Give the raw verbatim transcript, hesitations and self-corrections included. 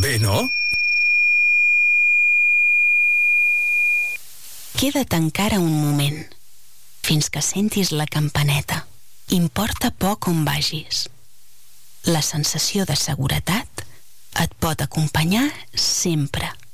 Bé, no? Queda't encara un moment, fins que sentis la campaneta. Importa poc on vagis. La sensació de seguretat et pot acompanyar sempre.